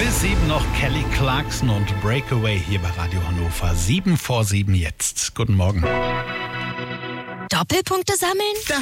Bis 7 noch Kelly Clarkson und Breakaway hier bei Radio Hannover. 7 vor 7 jetzt. Guten Morgen. Doppelpunkte sammeln?